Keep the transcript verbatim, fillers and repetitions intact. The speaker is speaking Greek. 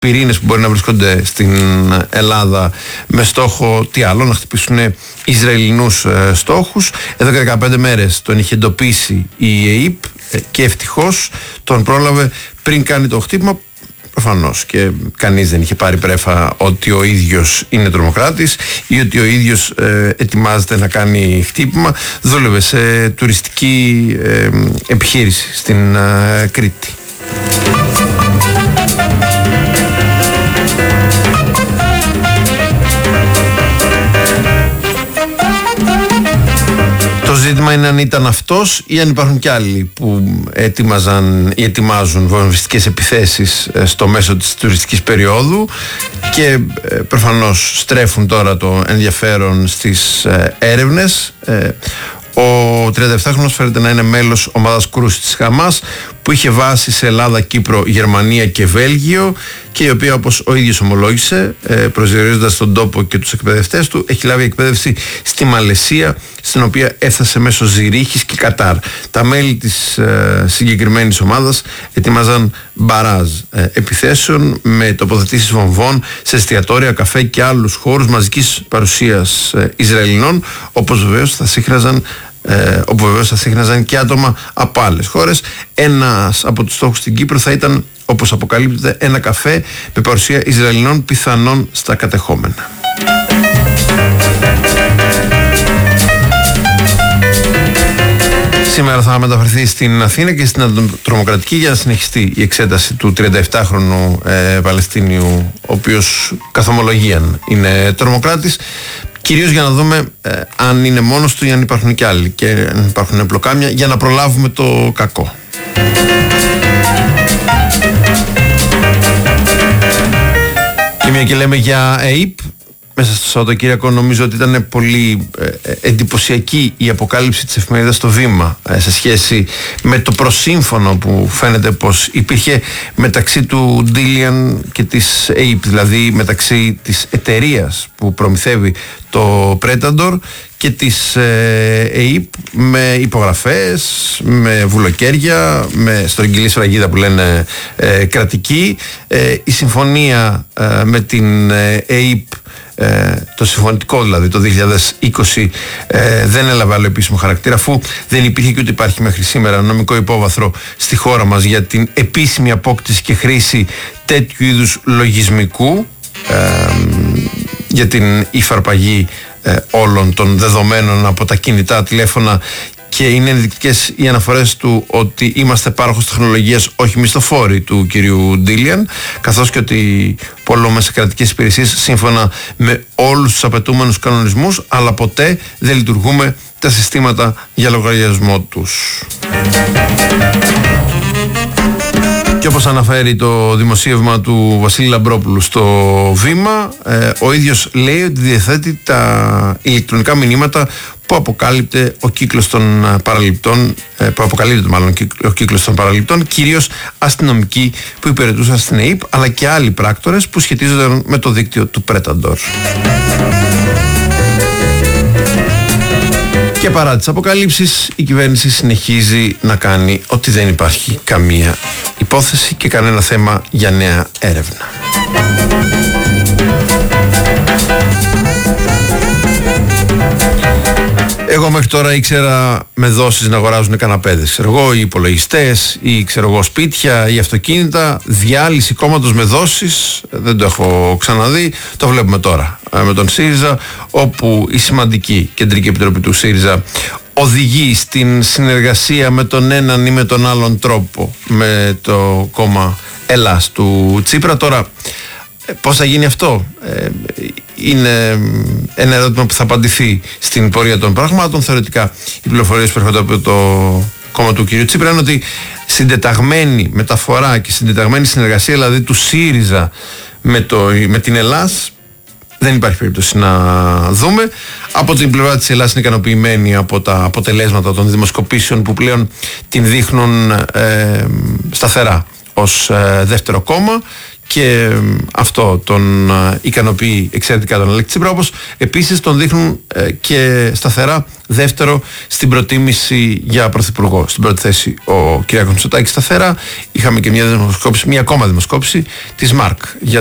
πυρήνες που μπορεί να βρίσκονται στην Ελλάδα με στόχο τι άλλο, να χτυπήσουν Ισραηλινούς ε, στόχους. Εδώ και δεκαπέντε μέρες τον είχε εντοπίσει η ΕΕΠ ε, και ευτυχώς τον πρόλαβε πριν κάνει το χτύπημα. Προφανώς και κανείς δεν είχε πάρει πρέφα ότι ο ίδιος είναι τρομοκράτης ή ότι ο ίδιος ε, ετοιμάζεται να κάνει χτύπημα. Δούλευε σε τουριστική ε, επιχείρηση στην ε, Κρήτη. Το ζήτημα είναι αν ήταν αυτός ή αν υπάρχουν κι άλλοι που ετοιμάζαν ή ετοιμάζουν βομβιστικές επιθέσεις στο μέσο της τουριστικής περίοδου και προφανώς στρέφουν τώρα το ενδιαφέρον στις έρευνες. Ο τριανταεπτάχρονος φαίνεται να είναι μέλος ομάδας κρούσης της Χαμάς που είχε βάση σε Ελλάδα, Κύπρο, Γερμανία και Βέλγιο και η οποία, όπως ο ίδιος ομολόγησε, προσδιορίζοντας τον τόπο και τους εκπαιδευτές του, έχει λάβει εκπαίδευση στη Μαλαισία, στην οποία έφτασε μέσω Ζηρίχης και Κατάρ. Τα μέλη της ε, συγκεκριμένης ομάδας ετοιμάζαν μπαράζ ε, επιθέσεων με τοποθετήσεις βομβών σε εστιατόρια, καφέ και άλλους χώρους μαζικής παρουσίας ε, Ισραηλινών, όπως βεβαίως θα σύγχραζαν Ε, όπου βεβαίως θα σύγχναζαν και άτομα από άλλες χώρες. Ένας από τους στόχους στην Κύπρο θα ήταν, όπως αποκαλύπτεται, ένα καφέ με παρουσία Ισραηλινών πιθανόν στα κατεχόμενα. Σήμερα θα μεταφερθεί στην Αθήνα και στην Αντιτρομοκρατική για να συνεχιστεί η εξέταση του τριανταεπτάχρονου ε, Παλαιστίνιου, ο οποίος καθ' ομολογίαν είναι τρομοκράτης. Κυρίως για να δούμε ε, αν είναι μόνος του ή αν υπάρχουν και άλλοι και αν υπάρχουν πλοκάμια για να προλάβουμε το κακό. Και μια και λέμε για ΕΕΠ, μέσα στο Σαββατοκύριακο νομίζω ότι ήταν πολύ ε, εντυπωσιακή η αποκάλυψη της εφημερίδας Το Βήμα ε, σε σχέση με το προσύμφωνο που φαίνεται πως υπήρχε μεταξύ του Ντίλιαν και της ΕΕΠ, δηλαδή μεταξύ της εταιρείας που προμηθεύει το Predator και της ε, ΕΕΠ, με υπογραφές, με βουλοκαίρια, με στρογγυλή σφραγίδα που λένε ε, κρατική. Ε, η συμφωνία ε, με την ε, ΕΕΠ, Ε, το συμφωνητικό δηλαδή το δύο χιλιάδες είκοσι ε, δεν έλαβε άλλο επίσημο χαρακτήρα, αφού δεν υπήρχε και ούτε υπάρχει μέχρι σήμερα νομικό υπόβαθρο στη χώρα μας για την επίσημη απόκτηση και χρήση τέτοιου είδους λογισμικού ε, για την υφαρπαγή ε, όλων των δεδομένων από τα κινητά τηλέφωνα. Και είναι ενδεικτικές οι αναφορές του ότι είμαστε πάροχος τεχνολογίας, όχι μισθοφόροι του κυρίου Ντίλιαν, καθώς και ότι πολλούμε σε κρατικές υπηρεσίες σύμφωνα με όλους τους απαιτούμενους κανονισμούς, αλλά ποτέ δεν λειτουργούμε τα συστήματα για λογαριασμό τους. Και όπως αναφέρει το δημοσίευμα του Βασίλη Λαμπρόπουλου στο Βήμα, ε, ο ίδιος λέει ότι διαθέτει τα ηλεκτρονικά μηνύματα που αποκάλυπτε ο κύκλος των παραληπτών, ε, που αποκαλύπτεται μάλλον ο κύκλος των παραληπτών, κυρίως αστυνομικοί που υπηρετούσαν στην ΕΕΠ, αλλά και άλλοι πράκτορες που σχετίζονταν με το δίκτυο του Predator. Και παρά τις αποκαλύψεις, η κυβέρνηση συνεχίζει να κάνει ότι δεν υπάρχει καμία υπόθεση και κανένα θέμα για νέα έρευνα. Εγώ μέχρι τώρα ήξερα με δόσεις να αγοράζουν καναπέδες, ξέρω εγώ, ή υπολογιστές, ή ξέρω εγώ σπίτια, ή αυτοκίνητα. Διάλυση κόμματος με δόσεις δεν το έχω ξαναδεί. Το βλέπουμε τώρα με τον ΣΥΡΙΖΑ, όπου η σημαντική κεντρική επιτροπή του ΣΥΡΙΖΑ οδηγεί στην συνεργασία με τον έναν ή με τον άλλον τρόπο με το κόμμα Ελλάς του Τσίπρα. Τώρα πώς θα γίνει αυτό? Ε, είναι ένα ερώτημα που θα απαντηθεί στην πορεία των πραγμάτων. Θεωρητικά οι πληροφορίες που έρχονται από το κόμμα του κ. Τσίπρα είναι ότι συντεταγμένη μεταφορά και συντεταγμένη συνεργασία, δηλαδή του ΣΥΡΙΖΑ με, το, με την Ελλάς, δεν υπάρχει περίπτωση να δούμε. Από την πλευρά της Ελλάς είναι ικανοποιημένη από τα αποτελέσματα των δημοσκοπήσεων που πλέον την δείχνουν ε, σταθερά ως ε, δεύτερο κόμμα. και αυτό τον ικανοποιεί εξαιρετικά τον Αλέξη Τσίπρα, όπως επίσης τον δείχνουν και σταθερά δεύτερο στην προτίμηση για πρωθυπουργό. Στην πρώτη θέση ο Κυριάκος Μητσοτάκης σταθερά. Είχαμε και μια, δημοσκόπηση, μια ακόμα δημοσκόπηση της ΜΑΡΚ για